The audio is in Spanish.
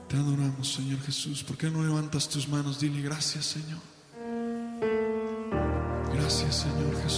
Te adoramos, Señor Jesús. ¿Por qué no levantas tus manos? Dile gracias, Señor. Gracias, Señor Jesús.